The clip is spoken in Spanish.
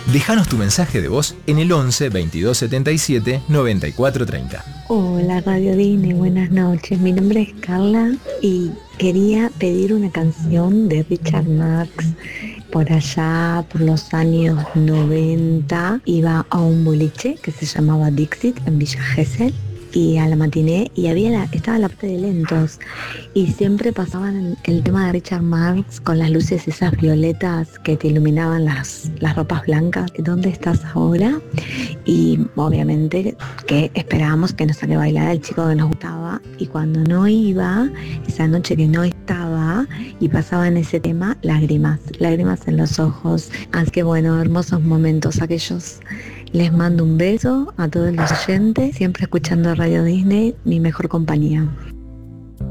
Déjanos tu mensaje de voz en el 11 22 77 94 30. Hola Radio Disney, buenas noches. Mi nombre es Carla y quería pedir una canción de Richard Marx. Por allá, por los años 90, iba a un boliche que se llamaba Dixit en Villa Gesell y a la matiné y estaba la parte de lentos y siempre pasaban el tema de Richard Marx con las luces esas violetas que te iluminaban las ropas blancas. ¿Dónde estás ahora? Y obviamente que esperábamos que nos saque a bailar el chico que nos gustaba, y cuando no iba, esa noche que no estaba y pasaban ese tema, lágrimas en los ojos. Así que bueno, hermosos momentos aquellos. Les mando un beso a todos los oyentes, siempre escuchando Radio Disney, mi mejor compañía.